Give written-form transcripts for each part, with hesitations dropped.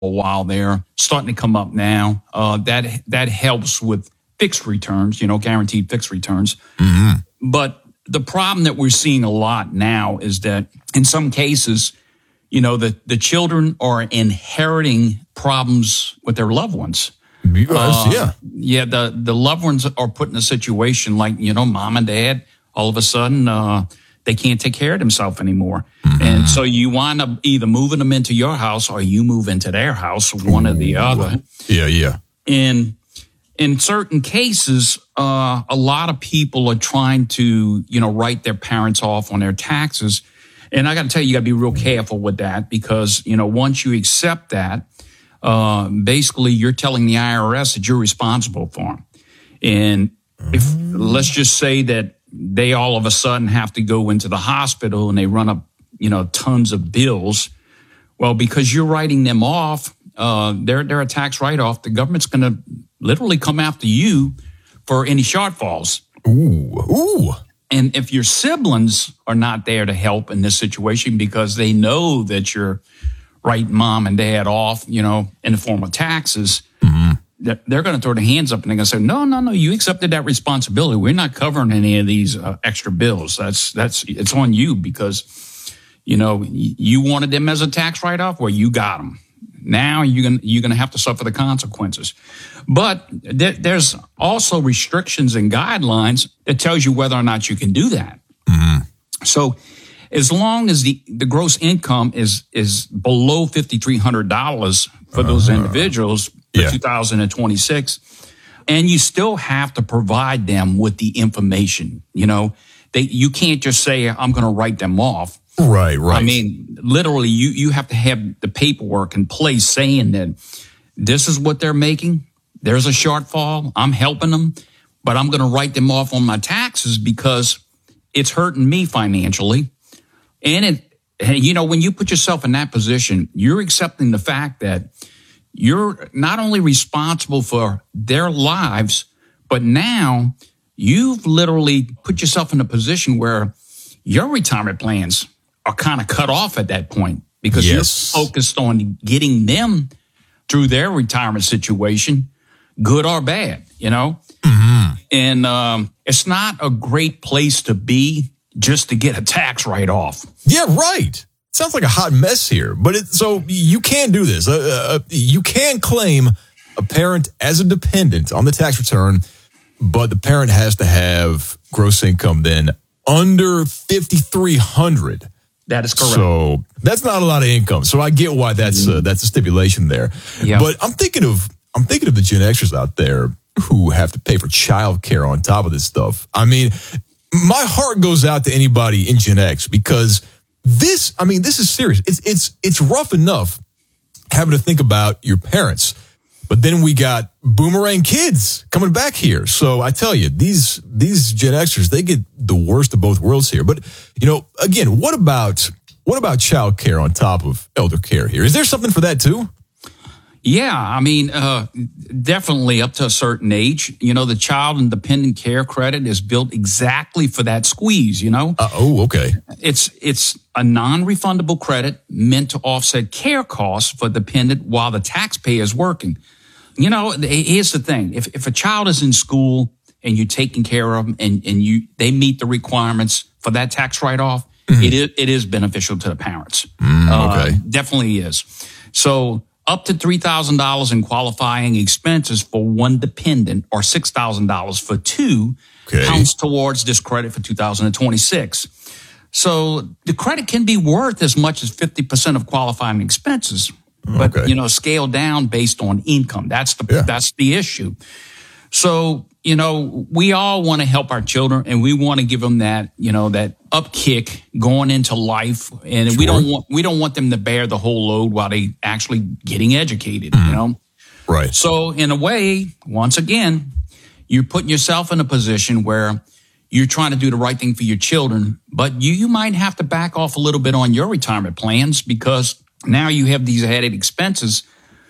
a while there, starting to come up now. That helps with fixed returns, guaranteed fixed returns. But the problem that we're seeing a lot now is that in some cases, the children are inheriting problems with their loved ones. Yeah. Yeah, the loved ones are put in a situation like, mom and dad, all of a sudden, they can't take care of themselves anymore. And so you wind up either moving them into your house or you move into their house, one or the other. Yeah. And in certain cases, a lot of people are trying to, write their parents off on their taxes. And I got to tell you got to be real careful with that because, once you accept that, basically you're telling the IRS that you're responsible for them. And if let's just say that they all of a sudden have to go into the hospital and they run up, tons of bills. Well, because you're writing them off, they're a tax write-off. The government's going to literally come after you for any shortfalls. Ooh. And if your siblings are not there to help in this situation because they know that you're writing mom and dad off, in the form of taxes, they're going to throw their hands up and they're going to say, no, you accepted that responsibility. We're not covering any of these extra bills. It's on you because, you wanted them as a tax write-off. Well, you got them. Now you're going to have to suffer the consequences. But there's also restrictions and guidelines that tells you whether or not you can do that. So as long as the gross income is below $5,300 for those individuals for 2026, and you still have to provide them with the information. You can't just say, I'm going to write them off. Right. I mean, literally, you have to have the paperwork in place saying that this is what they're making. There's a shortfall. I'm helping them, but I'm going to write them off on my taxes because it's hurting me financially. And when you put yourself in that position, you're accepting the fact that you're not only responsible for their lives, but now you've literally put yourself in a position where your retirement plans are kind of cut off at that point because you're focused on getting them through their retirement situation, good or bad, And it's not a great place to be just to get a tax write-off. Yeah, right. Sounds like a hot mess here. But so you can do this. You can claim a parent as a dependent on the tax return, but the parent has to have gross income then under $5,300. That is correct. So that's not a lot of income. So I get why that's a stipulation there. Yep. But I'm thinking of the Gen Xers out there who have to pay for childcare on top of this stuff. I mean, my heart goes out to anybody in Gen X because this is serious. It's rough enough having to think about your parents. But then we got boomerang kids coming back here. So I tell you, these Gen Xers, they get the worst of both worlds here. But, again, what about child care on top of elder care here? Is there something for that too? Yeah, I mean, definitely up to a certain age. The child and dependent care credit is built exactly for that squeeze, Okay. It's a non-refundable credit meant to offset care costs for dependent while the taxpayer is working. Here's the thing. If a child is in school and you're taking care of them and they meet the requirements for that tax write-off, it is beneficial to the parents. Okay. Definitely is. So up to $3,000 in qualifying expenses for one dependent or $6,000 for two counts towards this credit for 2026. So the credit can be worth as much as 50% of qualifying expenses. But, scaled down based on income. That's the issue. So, we all want to help our children and we want to give them that, that upkick going into life. And we don't want them to bear the whole load while they actually getting educated, Right. So in a way, once again, you're putting yourself in a position where you're trying to do the right thing for your children, but you might have to back off a little bit on your retirement plans because now you have these added expenses.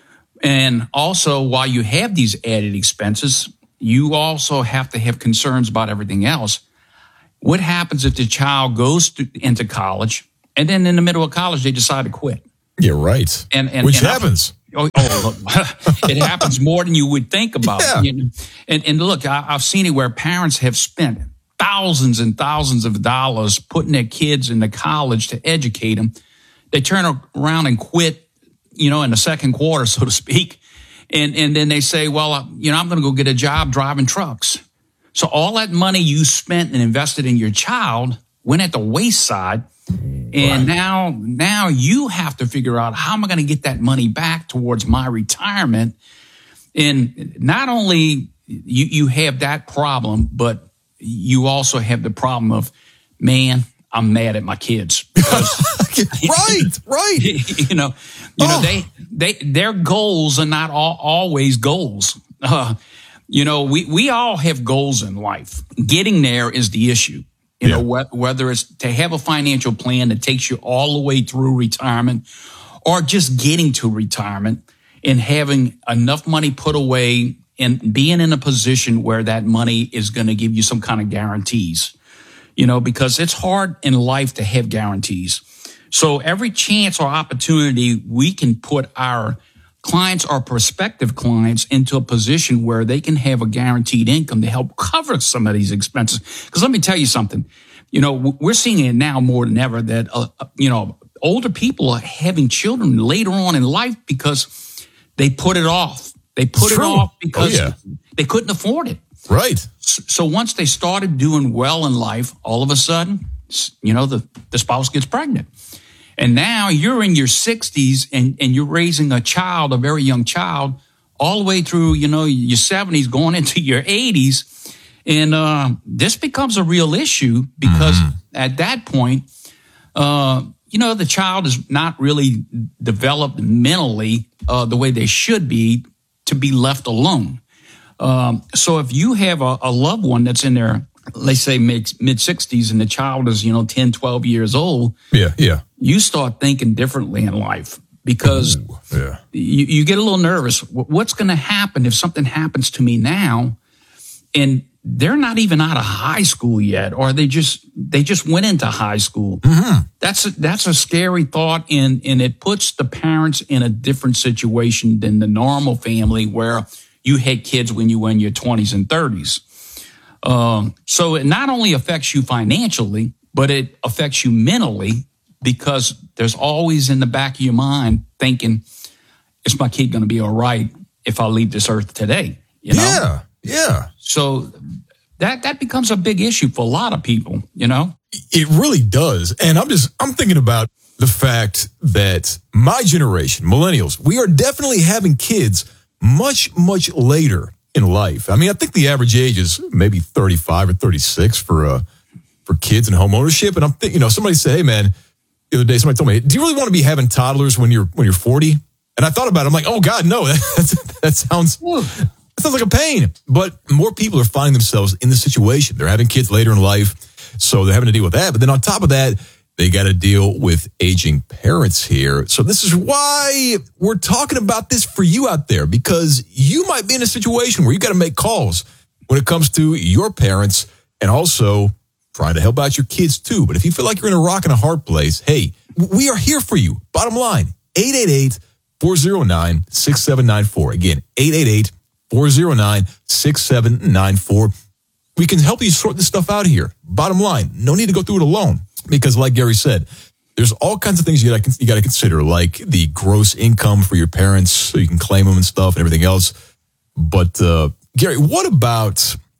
And also, while you have these added expenses, you also have to have concerns about everything else. What happens if the child goes into college and then in the middle of college, they decide to quit? Yeah, right. And Which happens. Look, it happens more than you would think about. Yeah. You know? And look, I've seen it where parents have spent thousands and thousands of dollars putting their kids into college to educate them. They turn around and quit, in the second quarter, so to speak. And then they say, well, I'm going to go get a job driving trucks. So all that money you spent and invested in your child went at the wayside. And now you have to figure out, how am I going to get that money back towards my retirement? And not only you have that problem, but you also have the problem of, man, I'm mad at my kids. Right. Their goals are not always goals. We all have goals in life. Getting there is the issue. Whether it's to have a financial plan that takes you all the way through retirement, or just getting to retirement and having enough money put away and being in a position where that money is going to give you some kind of guarantees, because it's hard in life to have guarantees. So every chance or opportunity we can put our clients or prospective clients into a position where they can have a guaranteed income to help cover some of these expenses. Because let me tell you something, we're seeing it now more than ever that, older people are having children later on in life because they put it off. They put it off because they couldn't afford it. Right. So once they started doing well in life, all of a sudden, the spouse gets pregnant. And now you're in your 60s and you're raising a child, a very young child, all the way through, your 70s, going into your 80s. And this becomes a real issue because at that point, the child is not really developed mentally the way they should be to be left alone. So if you have a loved one that's in their, let's say, mid-60s and the child is, 10, 12 years old, you start thinking differently in life because you get a little nervous. What's going to happen if something happens to me now and they're not even out of high school yet, or they just went into high school? That's a scary thought, and it puts the parents in a different situation than the normal family where you had kids when you were in your 20s and 30s. So it not only affects you financially, but it affects you mentally, because there's always in the back of your mind thinking, is my kid going to be all right if I leave this earth today? Yeah. So that becomes a big issue for a lot of people, It really does. And I'm thinking about the fact that my generation, millennials, we are definitely having kids much, much later in life. I mean, I think the average age is maybe 35 or 36 for kids and home ownership. And I'm thinking, somebody said, hey man, the other day somebody told me, do you really want to be having toddlers when you're 40? And I thought about it. I'm like, oh God, no, that sounds like a pain. But more people are finding themselves in this situation. They're having kids later in life, so they're having to deal with that. But then on top of that, they got to deal with aging parents here. So this is why we're talking about this for you out there, because you might be in a situation where you got to make calls when it comes to your parents and also trying to help out your kids too. But if you feel like you're in a rock and a hard place, hey, we are here for you. Bottom line, 888-409-6794. Again, 888-409-6794. We can help you sort this stuff out here. Bottom line, no need to go through it alone. Because like Gary said, there's all kinds of things you got to consider, like the gross income for your parents so you can claim them and stuff and everything else. But Gary, what about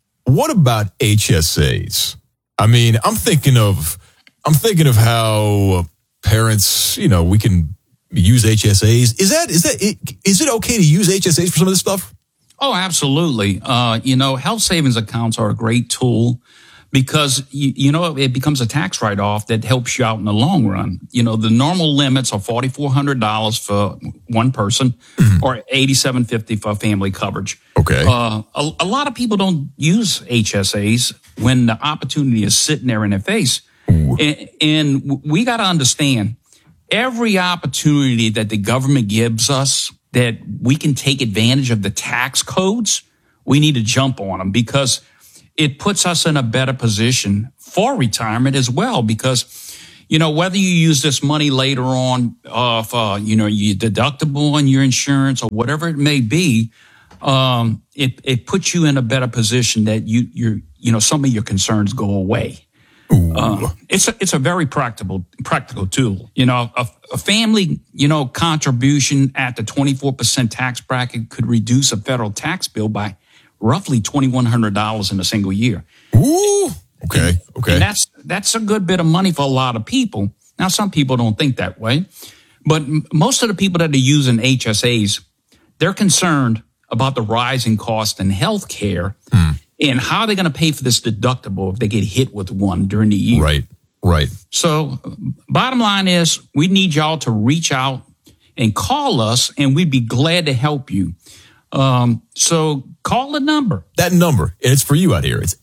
HSAs? I mean, I'm thinking of how parents, we can use HSAs. Is it okay to use HSAs for some of this stuff? Oh, absolutely. Health savings accounts are a great tool because, it becomes a tax write-off that helps you out in the long run. The normal limits are $4,400 for one person or $8,750 for family coverage. Okay. A lot of people don't use HSAs when the opportunity is sitting there in their face. And we got to understand, every opportunity that the government gives us that we can take advantage of the tax codes, we need to jump on them because it puts us in a better position for retirement as well. Because, whether you use this money later on for, your deductible on your insurance or whatever it may be, it puts you in a better position that some of your concerns go away. It's a very practical tool. A family, contribution at the 24% tax bracket could reduce a federal tax bill by roughly $2,100 in a single year. Ooh. Okay. And that's a good bit of money for a lot of people. Now, some people don't think that way, but most of the people that are using HSAs, they're concerned about the rising cost in health care and how they're going to pay for this deductible if they get hit with one during the year. Right. So bottom line is we need y'all to reach out and call us, and we'd be glad to help you. So call the number. That number, and it's for you out here. It's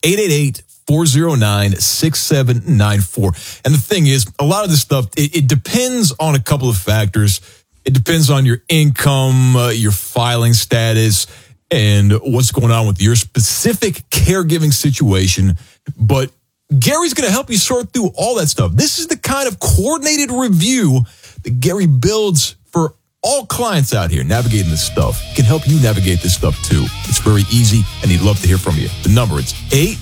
888-409-6794. And the thing is, a lot of this stuff, it depends on a couple of factors. It depends on your income, your filing status, and what's going on with your specific caregiving situation. But Gary's going to help you sort through all that stuff. This is the kind of coordinated review that Gary builds for all clients out here navigating this stuff. He can help you navigate this stuff too. It's very easy, and he'd love to hear from you. The number is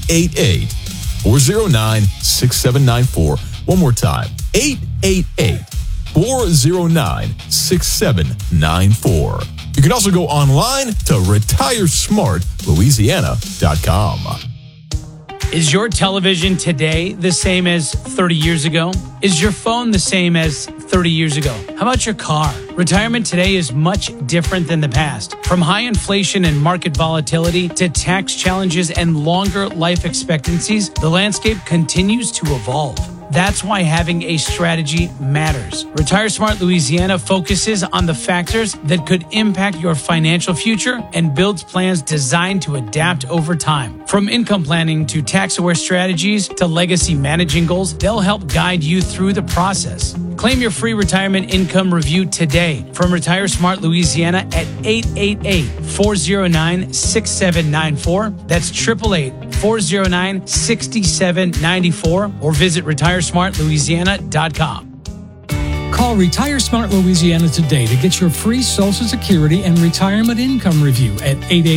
888-409-6794. One more time, 888-409-6794. You can also go online to retiresmartlouisiana.com. Is your television today the same as 30 years ago? Is your phone the same as 30 years ago? How about your car? Retirement today is much different than the past. From high inflation and market volatility to tax challenges and longer life expectancies, the landscape continues to evolve. That's why having a strategy matters. Retire Smart Louisiana focuses on the factors that could impact your financial future and builds plans designed to adapt over time. From income planning to tax-aware strategies to legacy managing goals, they'll help guide you through the process. Claim your free retirement income review today from Retire Smart Louisiana at 888-409-6794. That's 888-409-6794, or visit retiresmartlouisiana.com. Call Retire Smart Louisiana today to get your free Social Security and retirement income review at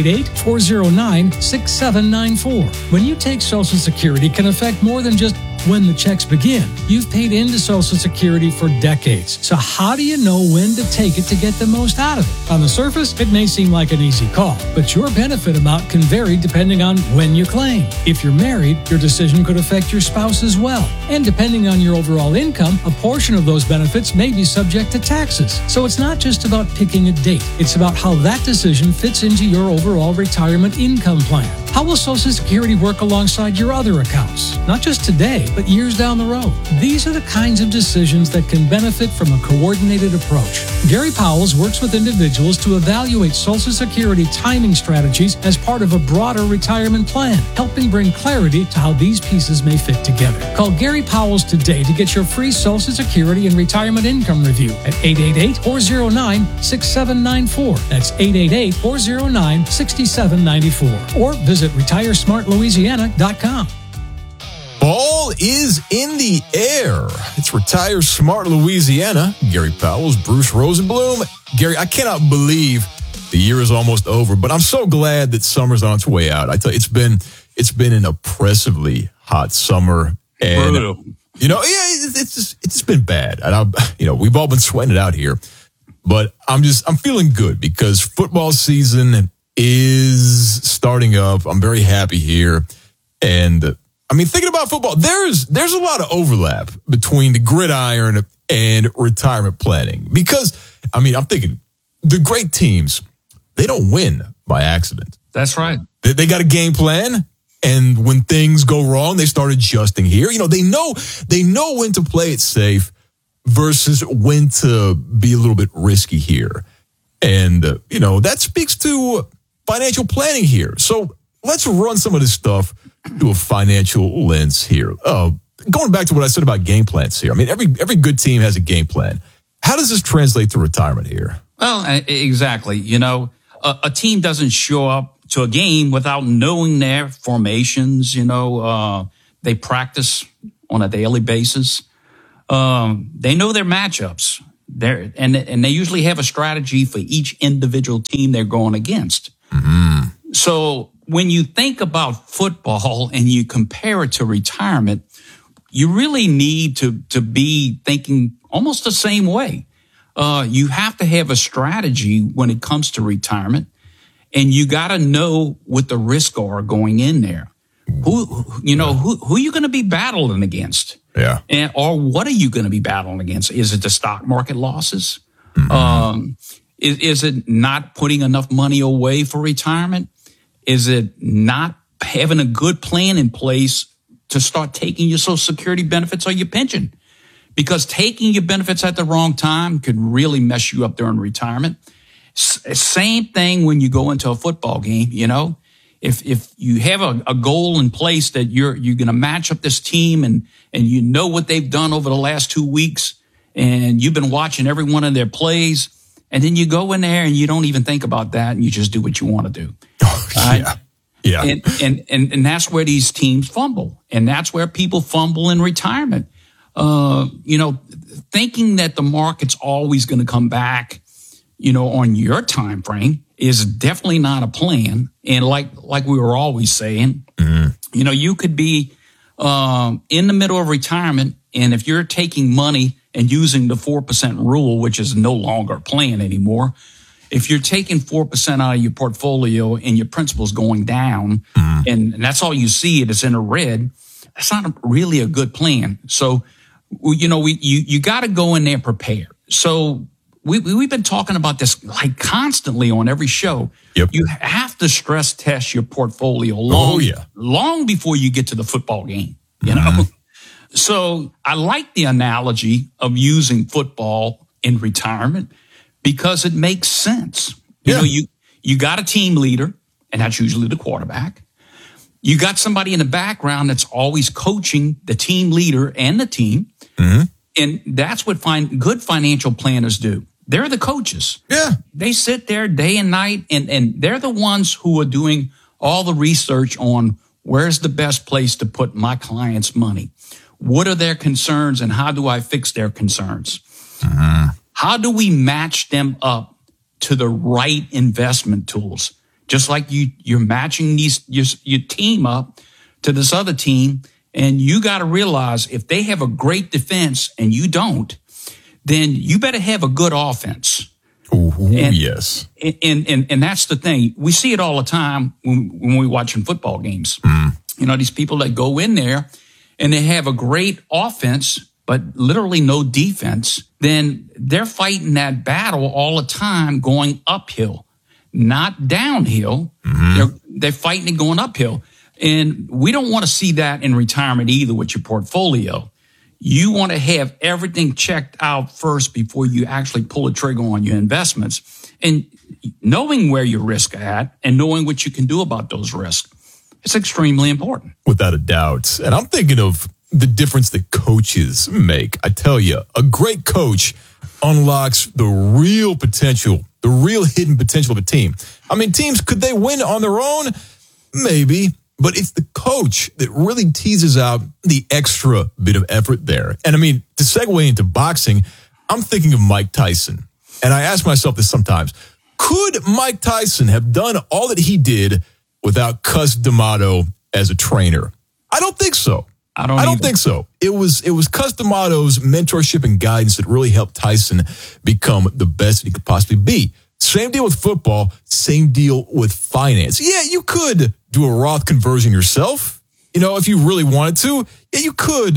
888-409-6794. When you take Social Security, it can affect more than just when the checks begin. You've paid into Social Security for decades. So how do you know when to take it to get the most out of it? On the surface, it may seem like an easy call, but your benefit amount can vary depending on when you claim. If you're married, your decision could affect your spouse as well. And depending on your overall income, a portion of those benefits may be subject to taxes. So it's not just about picking a date. It's about how that decision fits into your overall retirement income plan. How will Social Security work alongside your other accounts? Not just today, but years down the road. These are the kinds of decisions that can benefit from a coordinated approach. Gary Powell's works with individuals to evaluate Social Security timing strategies as part of a broader retirement plan, helping bring clarity to how these pieces may fit together. Call Gary Powell's today to get your free Social Security and retirement income review at 888-409-6794. That's 888-409-6794. Or visit retiresmartlouisiana.com. Fall is in the air. It's Retire Smart Louisiana. Gary Powell's Bruce Rosenblum. Gary, I cannot believe the year is almost over, but I'm so glad that summer's on its way out. I tell you, it's been an oppressively hot summer, and brutal. It's just been bad. And we've all been sweating it out here, but I'm feeling good because football season is starting up. I'm very happy here, and thinking about football, there's a lot of overlap between the gridiron and retirement planning because, I'm thinking the great teams, they don't win by accident. That's right. They got a game plan, and when things go wrong, they start adjusting here. They know when to play it safe versus when to be a little bit risky here. And, that speaks to financial planning here. So let's run some of this stuff through a financial lens here. Going back to what I said about game plans here. Every good team has a game plan. How does this translate to retirement here? Well, exactly. A team doesn't show up to a game without knowing their formations. They practice on a daily basis. They know their matchups. And they usually have a strategy for each individual team they're going against. Mm-hmm. So when you think about football and you compare it to retirement, you really need to be thinking almost the same way. You have to have a strategy when it comes to retirement, and you got to know what the risks are going in there. Who are you going to be battling against? Yeah. Or what are you going to be battling against? Is it the stock market losses? Mm-hmm. Is it not putting enough money away for retirement? Is it not having a good plan in place to start taking your Social Security benefits or your pension? Because taking your benefits at the wrong time could really mess you up during retirement. Same thing when you go into a football game, If you have a goal in place that you're going to match up this team and you know what they've done over the last 2 weeks and you've been watching every one of their plays, and then you go in there and you don't even think about that and you just do what you want to do. Yeah. Yeah. And that's where these teams fumble, and that's where people fumble in retirement. Thinking that the market's always going to come back, on your time frame is definitely not a plan. And like we were always saying, you could be in the middle of retirement, and if you're taking money and using the 4% rule, which is no longer a plan anymore, if you're taking 4% out of your portfolio and your principal's going down, and that's all you see, it's in a red, that's not really a good plan. So, you got to go in there prepared. So we've been talking about this like constantly on every show. Yep. You have to stress test your portfolio long before you get to the football game, So I like the analogy of using football in retirement because it makes sense. You got a team leader, and that's usually the quarterback. You got somebody in the background that's always coaching the team leader and the team. Mm-hmm. And that's what good financial planners do. They're the coaches. Yeah. They sit there day and night, and they're the ones who are doing all the research on where's the best place to put my client's money. What are their concerns, and how do I fix their concerns? Mm-hmm. How do we match them up to the right investment tools? Just like you're matching your team up to this other team, and you got to realize if they have a great defense and you don't, then you better have a good offense. Ooh, yes. And that's the thing. We see it all the time when we're watching football games. These people that go in there and they have a great offense, but literally no defense, then they're fighting that battle all the time going uphill, not downhill. Mm-hmm. They're fighting it going uphill. And we don't want to see that in retirement either with your portfolio. You want to have everything checked out first before you actually pull a trigger on your investments. And knowing where your risks are at and knowing what you can do about those risks, it's extremely important. Without a doubt. And I'm thinking of the difference that coaches make. I tell you, a great coach unlocks the real potential, the real hidden potential of a team. I mean, teams, could they win on their own? Maybe. But it's the coach that really teases out the extra bit of effort there. And I mean, to segue into boxing, I'm thinking of Mike Tyson. And I ask myself this sometimes. Could Mike Tyson have done all that he did without Cus D'Amato as a trainer? I don't think so. I don't think so. It was Cus D'Amato's mentorship and guidance that really helped Tyson become the best that he could possibly be. Same deal with football, same deal with finance. Yeah, you could do a Roth conversion yourself, if you really wanted to. Yeah, you could,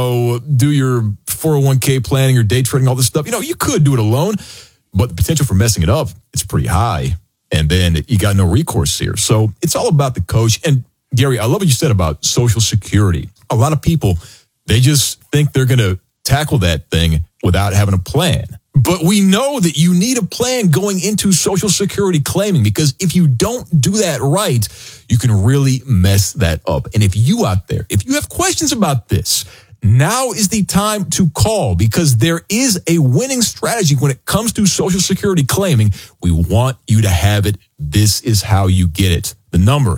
do your 401k planning, your day trading, all this stuff. You could do it alone, but the potential for messing it up, it's pretty high. And then you got no recourse here. So it's all about the coach. And Gary, I love what you said about Social Security. A lot of people, they just think they're going to tackle that thing without having a plan. But we know that you need a plan going into Social Security claiming, because if you don't do that right, you can really mess that up. And if you out there, if you have questions about this, now is the time to call, because there is a winning strategy when it comes to Social Security claiming. We want you to have it. This is how you get it. The number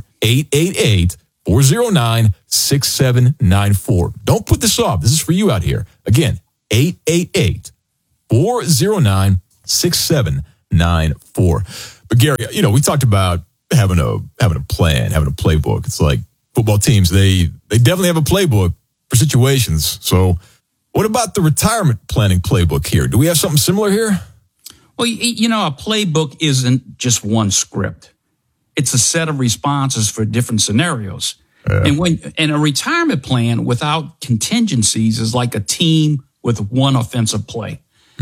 888-409-6794. Don't put this off. This is for you out here. Again, 888-409-6794. But Gary, we talked about having a plan, having a playbook. It's like football teams, they definitely have a playbook for situations. So what about the retirement planning playbook here? Do we have something similar here? Well, a playbook isn't just one script. It's a set of responses for different scenarios. Yeah. And a retirement plan without contingencies is like a team with one offensive play.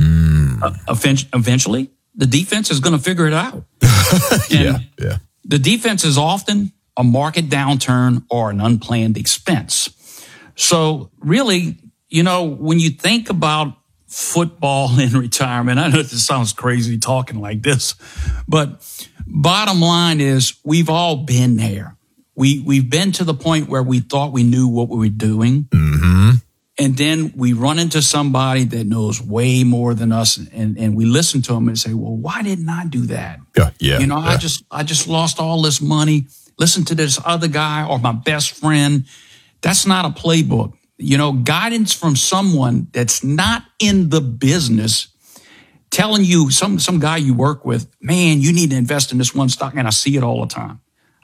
Eventually, the defense is going to figure it out. Yeah. The defense is often a market downturn or an unplanned expense. So really, when you think about football in retirement, I know this sounds crazy talking like this, but bottom line is we've all been there. We've been to the point where we thought we knew what we were doing. Mm-hmm. And then we run into somebody that knows way more than us, and we listen to them and say, well, why didn't I do that? Yeah. I just lost all this money. Listen to this other guy or my best friend. That's not a playbook. Guidance from someone that's not in the business telling you, some guy you work with, man, you need to invest in this one stock. And I see it all the time.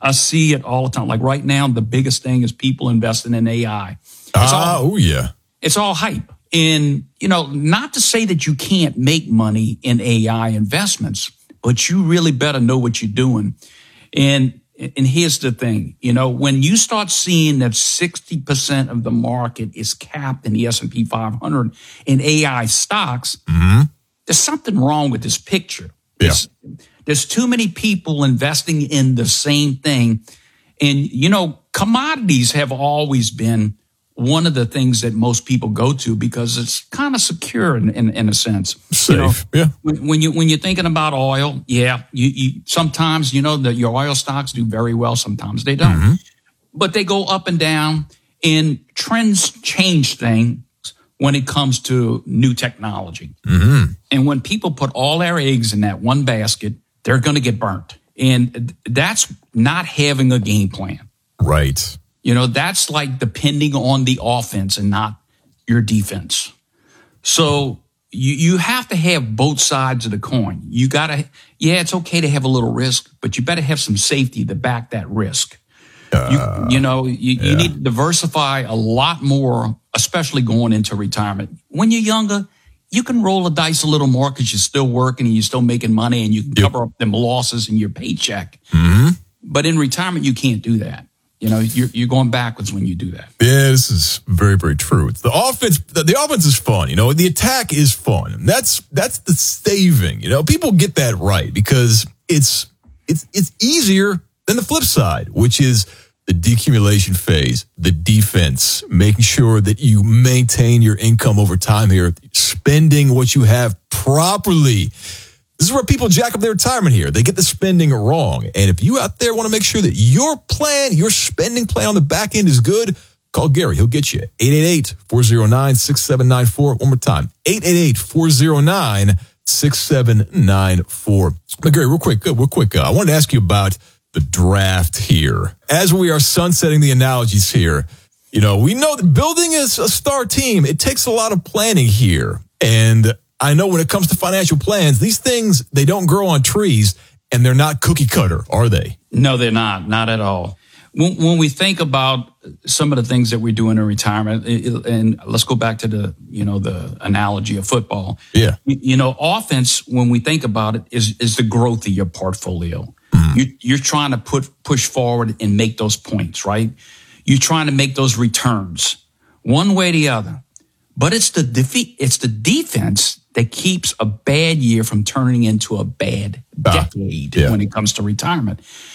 Like right now, the biggest thing is people investing in AI. It's all hype. And, not to say that you can't make money in AI investments, but you really better know what you're doing. And here's the thing, when you start seeing that 60% of the market is capped in the S&P 500 in AI stocks, there's something wrong with this picture. Yeah. There's too many people investing in the same thing. And, commodities have always been one of the things that most people go to because it's kind of secure in a sense. Safe, yeah. When you're thinking about oil, you sometimes that your oil stocks do very well, sometimes they don't, but they go up and down. And trends change things when it comes to new technology. And when people put all their eggs in that one basket, they're going to get burnt, and that's not having a game plan. Right. That's like depending on the offense and not your defense. So you have to have both sides of the coin. You got to, it's okay to have a little risk, but you better have some safety to back that risk. You need to diversify a lot more, especially going into retirement. When you're younger, you can roll the dice a little more because you're still working and you're still making money and you can cover up them losses in your paycheck. But in retirement, you can't do that. You're going backwards when you do that. Yeah, this is very, very true. It's the offense is fun. The attack is fun. That's the saving. People get that right because it's easier than the flip side, which is the decumulation phase, the defense, making sure that you maintain your income over time here, spending what you have properly. This is where people jack up their retirement here. They get the spending wrong. And if you out there want to make sure that your spending plan on the back end is good, call Gary. He'll get you. 888-409-6794. One more time. 888-409-6794. But Gary, real quick. I wanted to ask you about the draft here. As we are sunsetting the analogies here, we know that building a star team, it takes a lot of planning here. And I know when it comes to financial plans, these things, they don't grow on trees and they're not cookie cutter, are they? No, they're not at all. When we think about some of the things that we're doing in retirement, and let's go back to the analogy of football. Yeah. Offense, when we think about it, is the growth of your portfolio. You're trying to push forward and make those points, right? You're trying to make those returns one way or the other. But it's the defense that keeps a bad year from turning into a bad decade when it comes to retirement.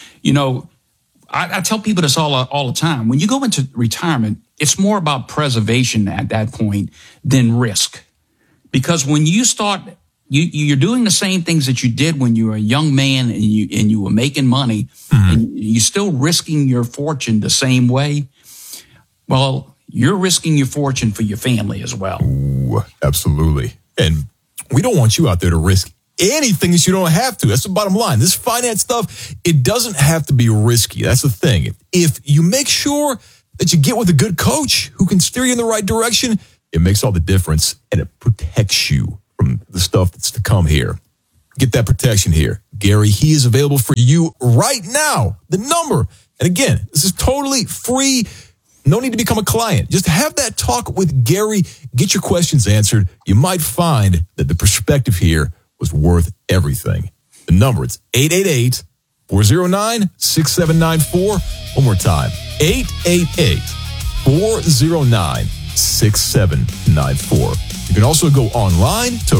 I tell people this all the time. When you go into retirement, it's more about preservation at that point than risk. Because when you start, you're doing the same things that you did when you were a young man and you were making money, and you're still risking your fortune the same way. Well, you're risking your fortune for your family as well. Ooh, absolutely. And we don't want you out there to risk anything that you don't have to. That's the bottom line. This finance stuff, it doesn't have to be risky. That's the thing. If you make sure that you get with a good coach who can steer you in the right direction, It makes all the difference, and it protects you from the stuff that's to come here. Get that protection here. Gary, he is available for you right now. The number, and again, this is totally free. No need to become a client. Just have that talk with Gary. Get your questions answered. You might find that the perspective here was worth everything. The number, it's 888-409-6794. One more time, 888-409-6794. You can also go online to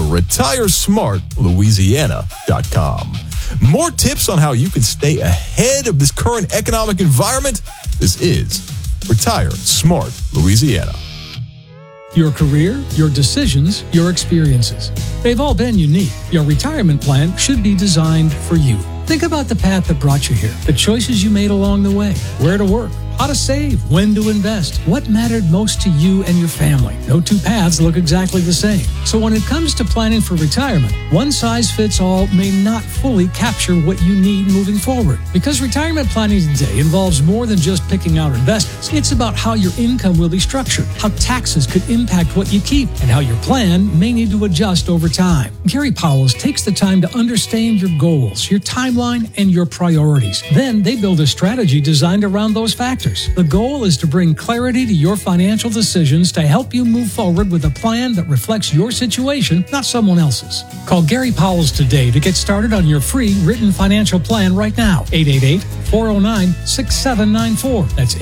retiresmartlouisiana.com. More tips on how you can stay ahead of this current economic environment. This is Retire Smart Louisiana. Your career, your decisions, your experiences. They've all been unique. Your retirement plan should be designed for you. Think about the path that brought you here, the choices you made along the way, where to work, how to save, when to invest, what mattered most to you and your family. No two paths look exactly the same. So when it comes to planning for retirement, one size fits all may not fully capture what you need moving forward. Because retirement planning today involves more than just picking out investments. It's about how your income will be structured, how taxes could impact what you keep, and how your plan may need to adjust over time. Gary Powell takes the time to understand your goals, your timeline, and your priorities. Then they build a strategy designed around those factors. The goal is to bring clarity to your financial decisions to help you move forward with a plan that reflects your situation, not someone else's. Call Gary Powell today to get started on your free written financial plan right now. 888-409-6794. That's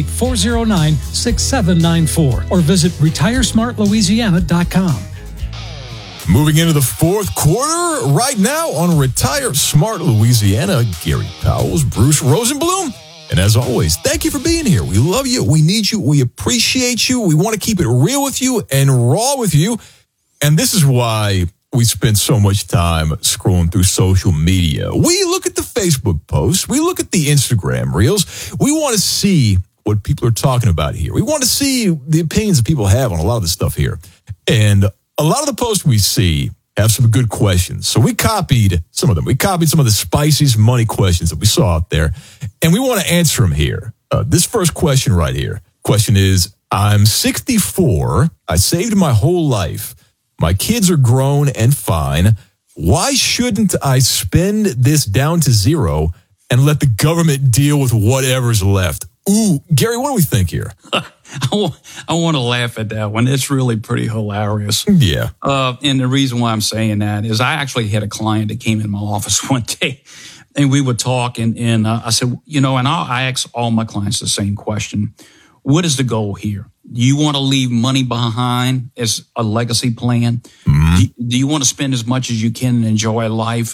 888-409-6794. Or visit retiresmartlouisiana.com. Moving into the fourth quarter right now on Retire Smart Louisiana, Gary Powell, Bruce Rosenblum. And as always, thank you for being here. We love you. We need you. We appreciate you. We want to keep it real with you and raw with you. And this is why we spend so much time scrolling through social media. We look at the Facebook posts. We look at the Instagram reels. We want to see what people are talking about here. We want to see the opinions that people have on a lot of the stuff here. And a lot of the posts we see have some good questions. So we copied some of them. We copied some of the spiciest money questions that we saw out there, and we want to answer them here. This first question right here. Question is, I'm 64. I saved my whole life. My kids are grown and fine. Why shouldn't I spend this down to zero and let the government deal with whatever's left? Ooh, Gary, what do we think here? I want to laugh at that one. It's really pretty hilarious. Yeah. And the reason why I'm saying that is I actually had a client that came in my office one day, and we would talk, and I said, and I ask all my clients the same question. What is the goal here? Do you want to leave money behind as a legacy plan? Mm-hmm. Do you want to spend as much as you can and enjoy life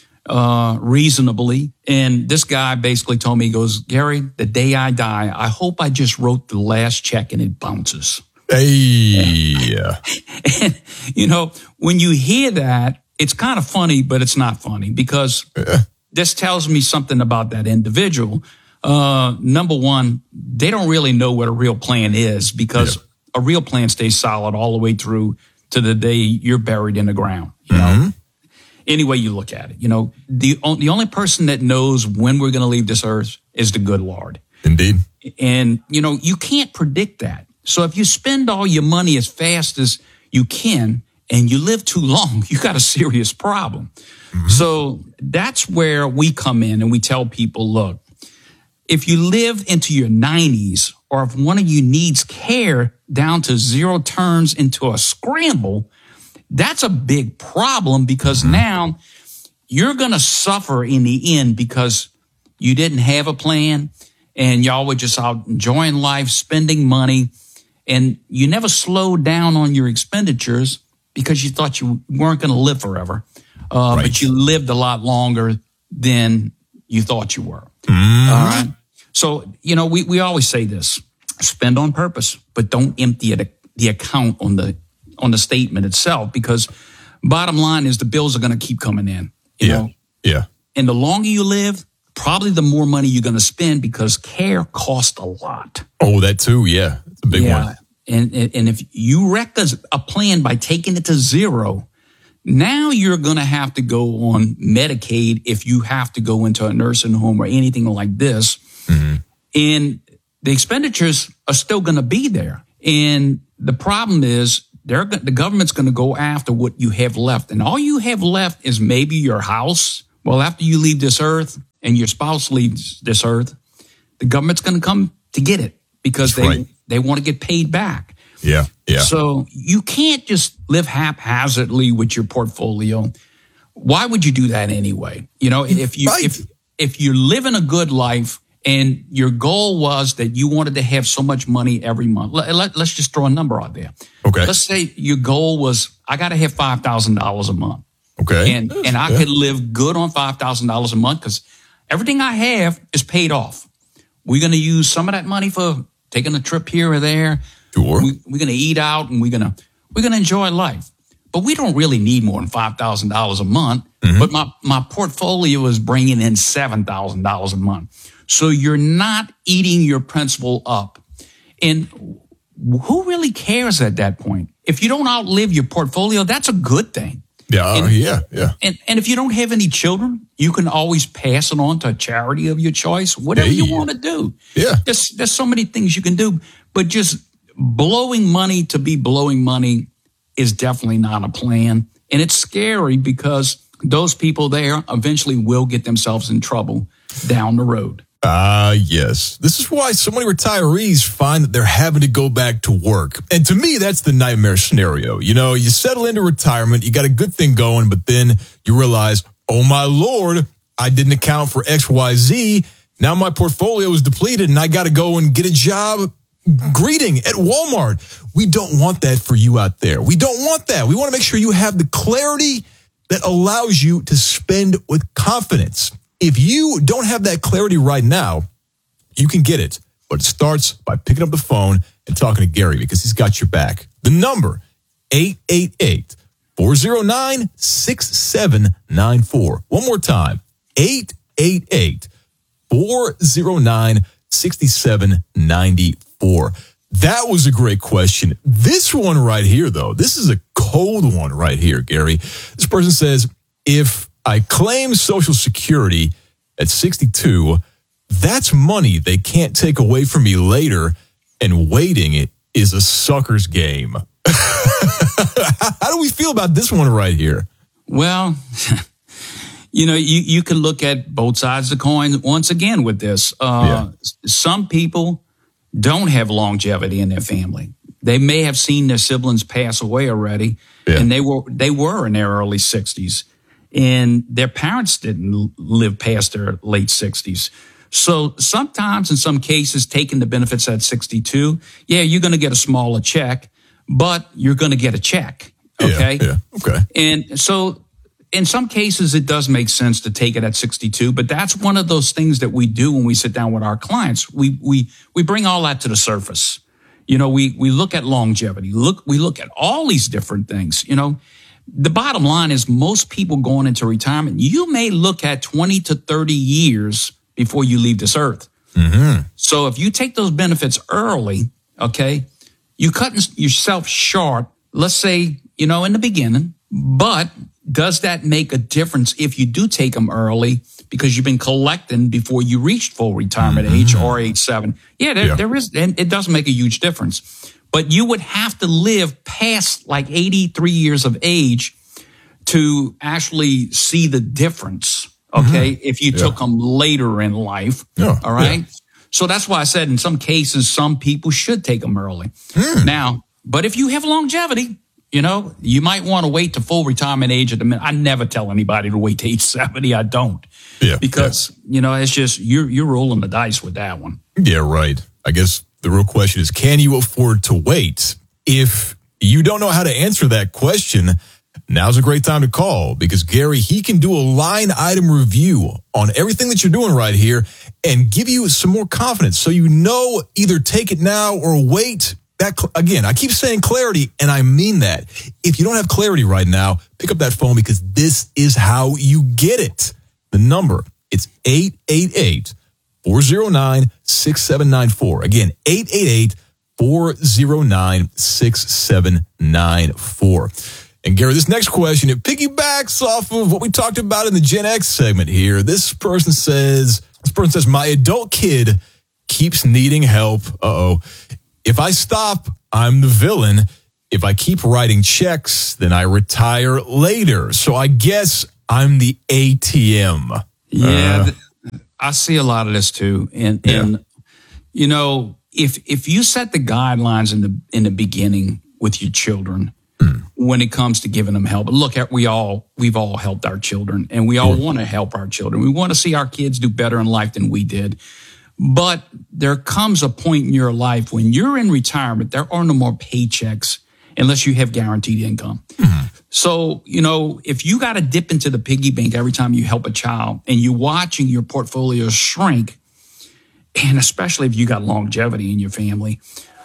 reasonably? And this guy basically told me, he goes, Gary, the day I die, I hope I just wrote the last check and it bounces. Hey. And, when you hear that, it's kind of funny, but it's not funny because this tells me something about that individual. Number one, they don't really know what a real plan is because a real plan stays solid all the way through to the day you're buried in the ground, you know? Any way you look at it, the only person that knows when we're going to leave this earth is the good Lord. Indeed. And, you can't predict that. So if you spend all your money as fast as you can and you live too long, you got a serious problem. Mm-hmm. So that's where we come in and we tell people, look, if you live into your 90s or if one of you needs care down to zero turns into a scramble, that's a big problem because now you're going to suffer in the end because you didn't have a plan and y'all were just out enjoying life, spending money, and you never slowed down on your expenditures because you thought you weren't going to live forever, but you lived a lot longer than you thought you were. Mm-hmm. All right. So, we always say this, spend on purpose, but don't empty the account on the statement itself, because bottom line is the bills are going to keep coming in. You know? Yeah. And the longer you live, probably the more money you're going to spend because care costs a lot. Oh, that too. Yeah. It's a big one. And if you wreck a plan by taking it to zero, now you're going to have to go on Medicaid if you have to go into a nursing home or anything like this. Mm-hmm. And the expenditures are still going to be there. And the problem is the government's going to go after what you have left. And all you have left is maybe your house. Well, after you leave this earth and your spouse leaves this earth, the government's going to come to get it because they want to get paid back. Yeah. So you can't just live haphazardly with your portfolio. Why would you do that anyway? If you're living a good life and your goal was that you wanted to have so much money every month, let's just throw a number out there. Okay. Let's say your goal was, I got to have $5,000 a month. Okay. And I could live good on $5,000 a month because everything I have is paid off. We're going to use some of that money for taking a trip here or there. Sure. We're going to eat out and we're going to enjoy life. But we don't really need more than $5,000 a month. Mm-hmm. But my portfolio is bringing in $7,000 a month. So you're not eating your principal up. And who really cares at that point? If you don't outlive your portfolio, that's a good thing. Yeah. And if you don't have any children, you can always pass it on to a charity of your choice, whatever you want to do. Yeah. There's so many things you can do, but just blowing money to be blowing money is definitely not a plan. And it's scary because those people there eventually will get themselves in trouble down the road. Yes. This is why so many retirees find that they're having to go back to work. And to me, that's the nightmare scenario. You settle into retirement, you got a good thing going, but then you realize, oh my Lord, I didn't account for XYZ. Now my portfolio is depleted and I got to go and get a job greeting at Walmart. We don't want that for you out there. We don't want that. We want to make sure you have the clarity that allows you to spend with confidence. If you don't have that clarity right now, you can get it. But it starts by picking up the phone and talking to Gary because he's got your back. The number, 888-409-6794. One more time, 888-409-6794. That was a great question. This one right here, though, this is a cold one right here, Gary. This person says, if I claim Social Security at 62, that's money they can't take away from me later, and waiting is a sucker's game. How do we feel about this one right here? Well, you can look at both sides of the coin once again with this. Some people don't have longevity in their family. They may have seen their siblings pass away already, and they were in their early 60s. And their parents didn't live past their late 60s. So sometimes, in some cases, taking the benefits at 62, you're going to get a smaller check, but you're going to get a check. Okay? Yeah. Okay. And so in some cases, it does make sense to take it at 62, but that's one of those things that we do when we sit down with our clients. We bring all that to the surface. We look at longevity. We look at all these different things, The bottom line is most people going into retirement, you may look at 20 to 30 years before you leave this earth. Mm-hmm. So if you take those benefits early, okay, you cutting yourself short, let's say, in the beginning, but does that make a difference if you do take them early because you've been collecting before you reached full retirement age or age 7? There is, and it does make a huge difference. But you would have to live past like 83 years of age to actually see the difference, okay, if you took them later in life, all right? Yeah. So that's why I said in some cases, some people should take them early. Now, but if you have longevity, you might want to wait to full retirement age at the minute. I never tell anybody to wait to age 70. I don't. Because, it's just you're rolling the dice with that one. Yeah, right. I guess the real question is, can you afford to wait? If you don't know how to answer that question, now's a great time to call because Gary, he can do a line item review on everything that you're doing right here and give you some more confidence. So either take it now or wait. That, again, I keep saying clarity, and I mean that. If you don't have clarity right now, pick up that phone because this is how you get it. The number, it's 888-409-6794. Again, 888-409-6794. And Gary, this next question, it piggybacks off of what we talked about in the Gen X segment here. This person says, my adult kid keeps needing help. If I stop, I'm the villain. If I keep writing checks, then I retire later. So I guess I'm the ATM. Yeah, I see a lot of this too. And you know, if you set the guidelines in the beginning with your children when it comes to giving them help. Look, we've all helped our children, and we all want to help our children. We want to see our kids do better in life than we did. But there comes a point in your life when you're in retirement, there are no more paychecks unless you have guaranteed income. So, you know, if you got to dip into the piggy bank every time you help a child and you're watching your portfolio shrink, and especially if you got longevity in your family,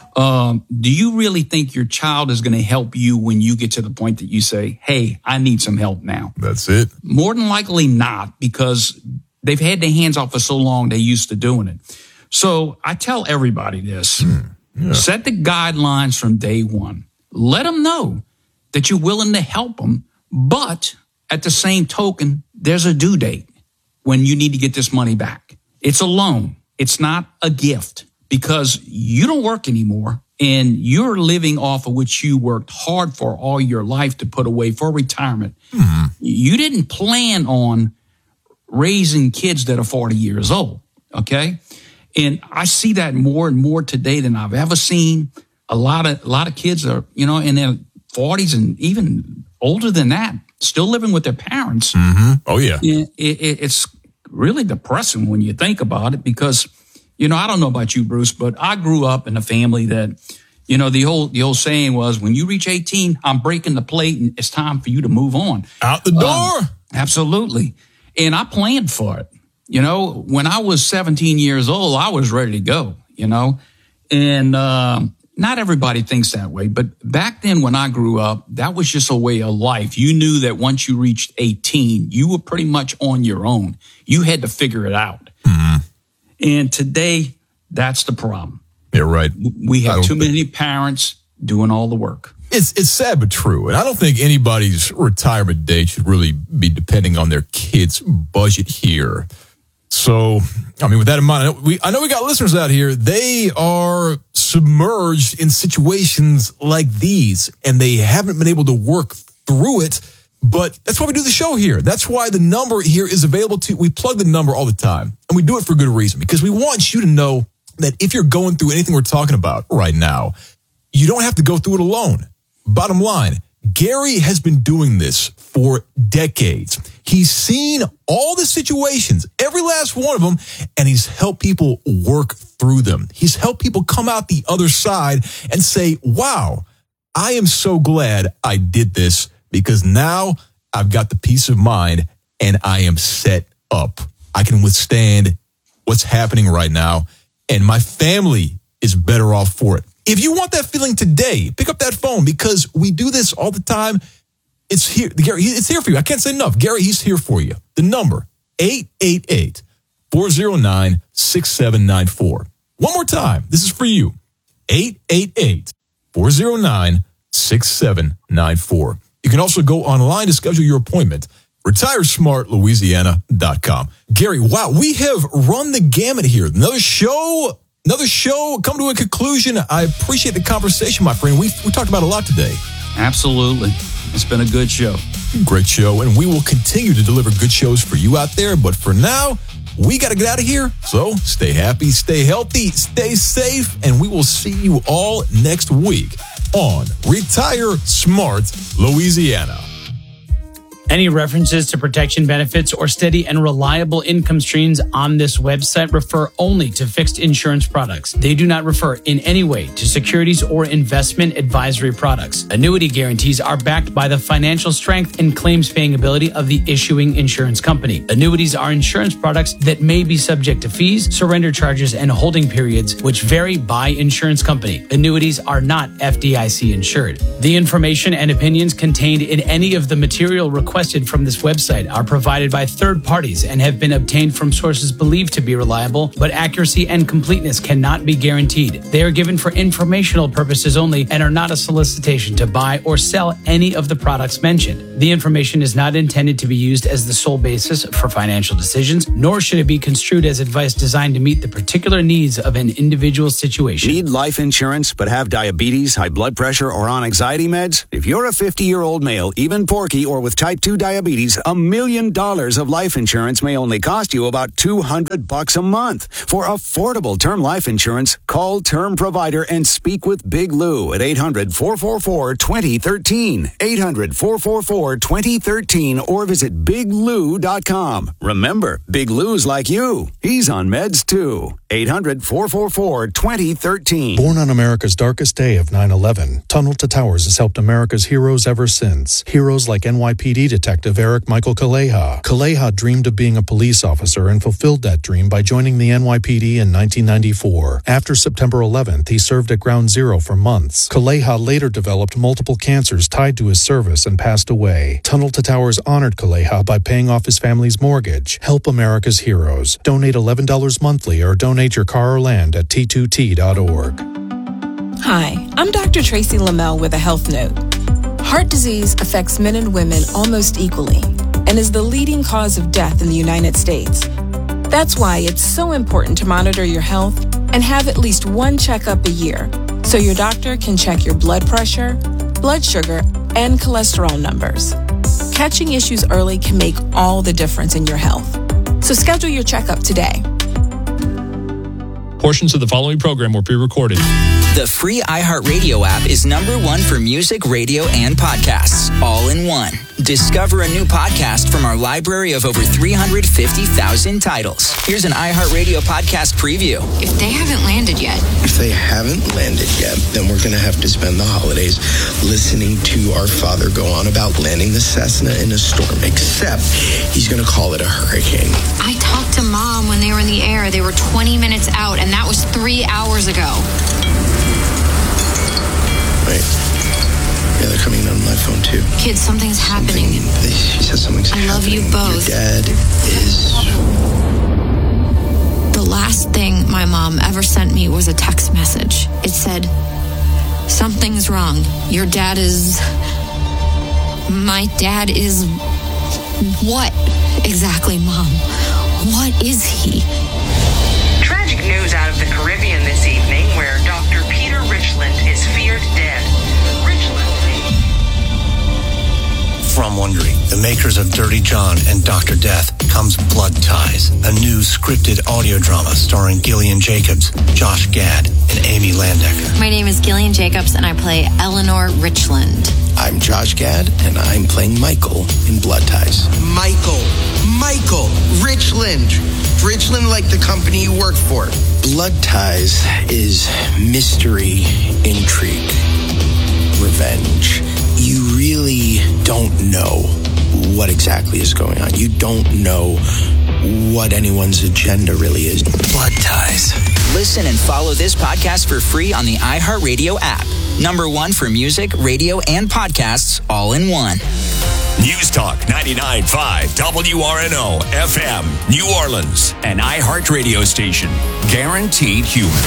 do you really think your child is going to help you when you get to the point that you say, hey, I need some help now? That's it. More than likely not, because they've had their hands off for so long, they're used to doing it. So I tell everybody this. Set the guidelines from day one. Let them know that you're willing to help them, but at the same token, there's a due date when you need to get this money back. It's a loan. It's not a gift, because you don't work anymore and you're living off of what you worked hard for all your life to put away for retirement. You didn't plan on raising kids that are 40 years old, okay? And I see that more and more today than I've ever seen. A lot of kids are, you know, in their 40s and even older than that, still living with their parents. Oh, yeah. It's really depressing when you think about it, because, you know, I don't know about you, Bruce, but I grew up in a family that, you know, the old saying was, when you reach 18, I'm breaking the plate and it's time for you to move on. Out the door. Absolutely. And I planned for it. You know, when I was 17 years old, I was ready to go, you know, and not everybody thinks that way. But back then when I grew up, that was just a way of life. You knew that once you reached 18, you were pretty much on your own. You had to figure it out. And today, that's the problem. You're right. We have too many parents doing all the work. It's sad but true. And I don't think anybody's retirement date should really be depending on their kids' budget here. So, I mean, with that in mind, I know we got listeners out here. They are submerged in situations like these, and they haven't been able to work through it. But that's why we do the show here. That's why the number here is available to you. We plug the number all the time, and we do it for good reason, because we want you to know that if you're going through anything we're talking about right now, you don't have to go through it alone. Bottom line, Gary has been doing this for decades. He's seen all the situations, every last one of them, and he's helped people work through them. He's helped people come out the other side and say, wow, I am so glad I did this, because now I've got the peace of mind and I am set up. I can withstand what's happening right now, and my family is better off for it. If you want that feeling today, pick up that phone, because we do this all the time. It's here. Gary, it's here for you. I can't say enough. Gary, he's here for you. The number, 888-409-6794. One more time. This is for you. 888-409-6794. You can also go online to schedule your appointment. RetireSmartLouisiana.com. Gary, wow, we have run the gamut here. Another show come to a conclusion. I appreciate the conversation, my friend. We talked about a lot today. Absolutely. It's been a good show. Great show, and we will continue to deliver good shows for you out there. But for now, we got to get out of here. So stay happy, stay healthy, stay safe, and we will see you all next week on Retire Smart Louisiana. Any references to protection benefits or steady and reliable income streams on this website refer only to fixed insurance products. They do not refer in any way to securities or investment advisory products. Annuity guarantees are backed by the financial strength and claims paying ability of the issuing insurance company. Annuities are insurance products that may be subject to fees, surrender charges, and holding periods, which vary by insurance company. Annuities are not FDIC insured. The information and opinions contained in any of the material requested requested from this website are provided by third parties and have been obtained from sources believed to be reliable, but accuracy and completeness cannot be guaranteed. They are given for informational purposes only and are not a solicitation to buy or sell any of the products mentioned. The information is not intended to be used as the sole basis for financial decisions, nor should it be construed as advice designed to meet the particular needs of an individual situation. Need life insurance but have diabetes, high blood pressure, or on anxiety meds? If you're a 50-year-old male, even porky, or with type 2 diabetes, $1 million of life insurance may only cost you about $200 a month. For affordable term life insurance, call Term Provider and speak with Big Lou at 800-444-2013. 800-444-2013 or visit biglou.com. Remember, Big Lou's like you. He's on meds too. 800-444-2013. Born on America's darkest day of 9/11, Tunnel to Towers has helped America's heroes ever since. Heroes like NYPD Detective Eric Michael Kaleha. Kaleha dreamed of being a police officer and fulfilled that dream by joining the NYPD in 1994. After September 11th, he served at Ground Zero for months. Kaleha later developed multiple cancers tied to his service and passed away. Tunnel to Towers honored Kaleha by paying off his family's mortgage. Help America's heroes. Donate $11 monthly or donate your car or land at T2T.org. Hi, I'm Dr. Tracy Lamel with a health note. Heart disease affects men and women almost equally and is the leading cause of death in the United States. That's why it's so important to monitor your health and have at least one checkup a year so your doctor can check your blood pressure, blood sugar, and cholesterol numbers. Catching issues early can make all the difference in your health. So schedule your checkup today. Portions of the following program were pre-recorded. The free iHeartRadio app is #1 for music, radio, and podcasts, all in one. Discover a new podcast from our library of over 350,000 titles. Here's an iHeartRadio podcast preview. If they haven't landed yet, then we're going to have to spend the holidays listening to our father go on about landing the Cessna in a storm, except he's going to call it a hurricane. I talked to Mom when they were in the air. They were 20 minutes out, and that was 3 hours ago. Wait. Yeah, they're coming on my phone too. Kids, something's happening. She says something's happening. I love you both. Your dad is... The last thing my mom ever sent me was a text message. It said, "Something's wrong. Your dad is... My dad is... What exactly, Mom? What is he?" Tragic news out of the Caribbean this evening, where Dr. Peter Richland is feared dead. From Wondery, the makers of Dirty John and Dr. Death, comes Blood Ties, a new scripted audio drama starring Gillian Jacobs, Josh Gad, and Amy Landecker. My name is Gillian Jacobs, and I play Eleanor Richland. I'm Josh Gad, and I'm playing Michael in Blood Ties. Michael Richland. Richland, like the company you work for. Blood Ties is mystery, intrigue, revenge. You really don't know what exactly is going on. You don't know what anyone's agenda really is. Blood Ties. Listen and follow this podcast for free on the iHeartRadio app. #1 for music, radio, and podcasts, all in one. News Talk 99.5 WRNO FM, New Orleans, an iHeartRadio station. Guaranteed human.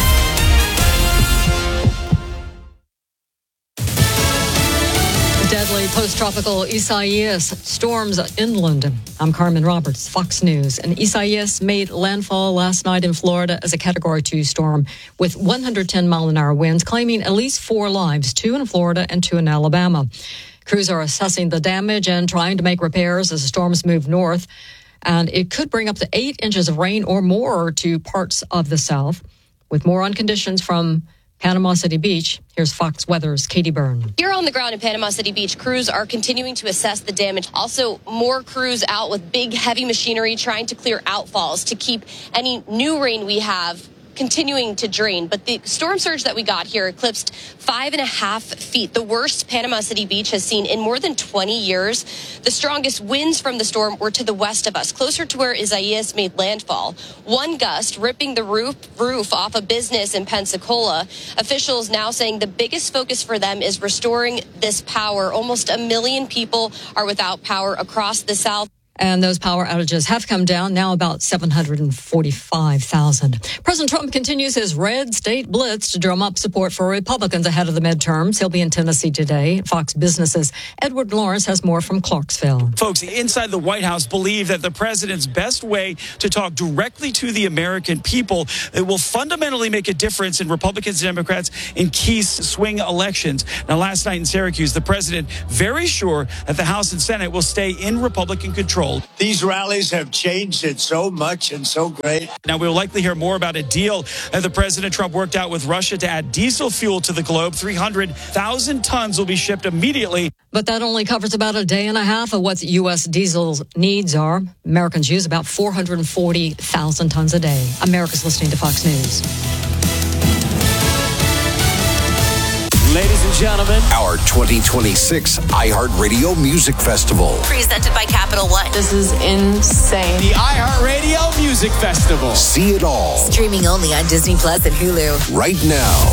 Deadly post-tropical Isaias storms inland. I'm Carmen Roberts, Fox News. And Isaias made landfall last night in Florida as a Category 2 storm with 110-mile-an-hour winds, claiming at least 4 lives, 2 in Florida and 2 in Alabama. Crews are assessing the damage and trying to make repairs as the storms move north. And it could bring up to 8 inches of rain or more to parts of the South. With more on conditions from Panama City Beach, here's Fox Weather's Katie Byrne. Here on the ground in Panama City Beach, crews are continuing to assess the damage. Also, more crews out with big, heavy machinery trying to clear outfalls to keep any new rain we have continuing to drain. But the storm surge that we got here eclipsed 5.5 feet, the worst Panama City Beach has seen in more than 20 years. The strongest winds from the storm were to the west of us, closer to where Isaias made landfall. One gust ripping the roof off a business in Pensacola. Officials now saying the biggest focus for them is restoring this power. Almost 1 million people are without power across the South. And those power outages have come down, now about 745,000. President Trump continues his red state blitz to drum up support for Republicans ahead of the midterms. He'll be in Tennessee today. Fox Business's Edward Lawrence has more from Clarksville. Folks inside the White House believe that the president's best way to talk directly to the American people, it will fundamentally make a difference in Republicans and Democrats in key swing elections. Now, last night in Syracuse, the president very sure that the House and Senate will stay in Republican control. These rallies have changed it so much and so great. Now, we'll likely hear more about a deal that the President Trump worked out with Russia to add diesel fuel to the globe. 300,000 tons will be shipped immediately. But that only covers about a day and a half of what U.S. diesel's needs are. Americans use about 440,000 tons a day. America's listening to Fox News. Ladies and gentlemen, our 2026 iHeartRadio Music Festival. Presented by Capital One. This is insane. The iHeartRadio Music Festival. See it all. Streaming only on Disney Plus and Hulu. Right now.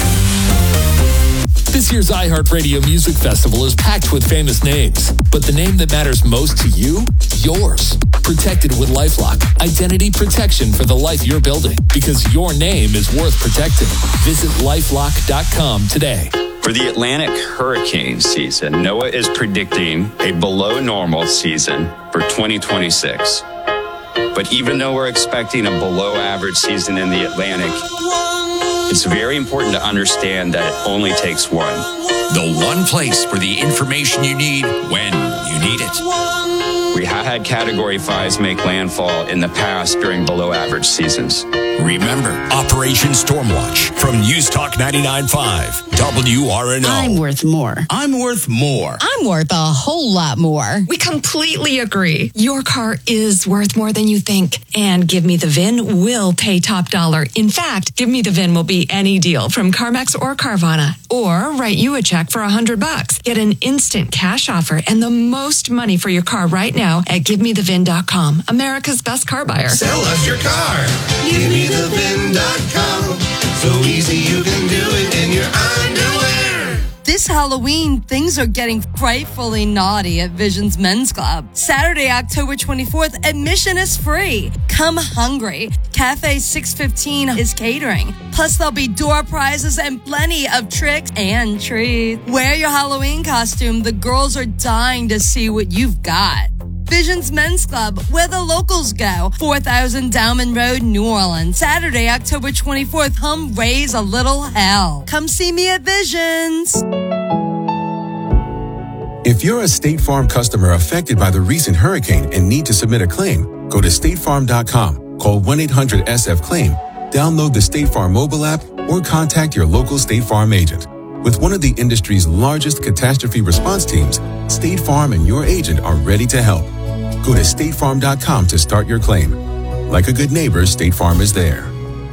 This year's iHeartRadio Music Festival is packed with famous names, but the name that matters most to you, yours. Protected with LifeLock. Identity protection for the life you're building, because your name is worth protecting. Visit LifeLock.com today. For the Atlantic hurricane season, NOAA is predicting a below normal season for 2026. But even though we're expecting a below average season in the Atlantic, it's very important to understand that it only takes one. The one place for the information you need when you need it. We have had Category 5s make landfall in the past during below average seasons. Remember, Operation Stormwatch from News Talk 99.5 WRNO. I'm worth more. I'm worth more. I'm worth a whole lot more. We completely agree. Your car is worth more than you think. And Give Me the VIN will pay top dollar. In fact, Give Me the VIN will be any deal from CarMax or Carvana. Or write you a check for $100. Get an instant cash offer and the most money for your car right now at GiveMeTheVIN.com. America's best car buyer. Sell us your car. GiveMeTheVIN.com. So easy you can do it in your underwear. This Halloween, things are getting frightfully naughty at Visions Men's Club. Saturday, October 24th, admission is free. Come hungry. Cafe 615 is catering. Plus, there'll be door prizes and plenty of tricks and treats. Wear your Halloween costume. The girls are dying to see what you've got. Visions Men's Club, where the locals go. 4000 Dowman Road, New Orleans. Saturday, October 24th. Come raise a little hell. Come see me at Visions. If you're a State Farm customer affected by the recent hurricane and need to submit a claim, go to statefarm.com, call 1-800-SF-CLAIM, download the State Farm mobile app, or contact your local State Farm agent. With one of the industry's largest catastrophe response teams, State Farm and your agent are ready to help. Go to statefarm.com to start your claim. Like a good neighbor, State Farm is there.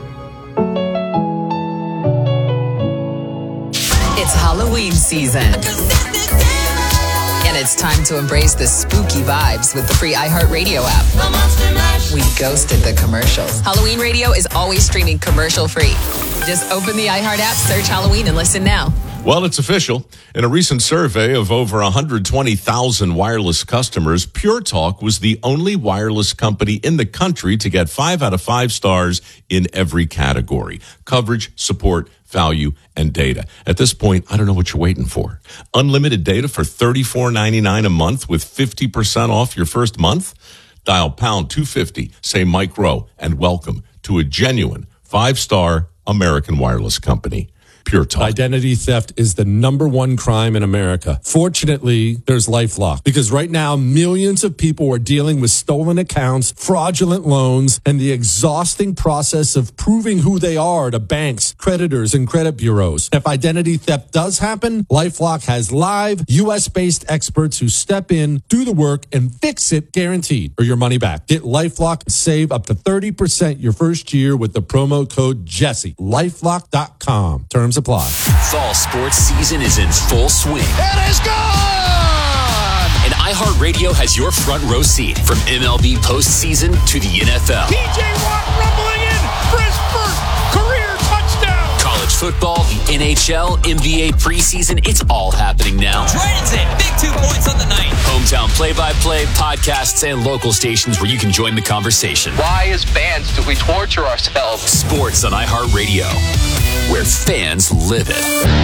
It's Halloween season. And it's time to embrace the spooky vibes with the free iHeartRadio app. We ghosted the commercials. Halloween radio is always streaming commercial free. Just open the iHeart app, search Halloween, and listen now. Well, it's official. In a recent survey of over 120,000 wireless customers, Pure Talk was the only wireless company in the country to get 5 out of 5 stars in every category: coverage, support, value, and data. At this point, I don't know what you're waiting for. Unlimited data for $34.99 a month with 50% off your first month? Dial pound 250, say Mike Rowe, and welcome to a genuine 5-star American wireless company. Pure Talk. Identity theft is the number one crime in America. Fortunately, there's LifeLock, because right now millions of people are dealing with stolen accounts, fraudulent loans, and the exhausting process of proving who they are to banks, creditors, and credit bureaus. If identity theft does happen, LifeLock has live U.S.-based experts who step in, do the work, and fix it guaranteed, or your money back. Get LifeLock and save up to 30% your first year with the promo code Jesse. LifeLock.com. Terms apply. Fall sports season is in full swing. It is gone! And iHeartRadio has your front row seat from MLB postseason to the NFL. TJ Watt rumbling in for his first career touchdown. College football, the NHL, NBA preseason, it's all happening now. Dragons in, big 2 points on the night. Hometown play-by-play, podcasts, and local stations where you can join the conversation. Why, as fans, do we torture ourselves? Sports on iHeartRadio, where fans live it.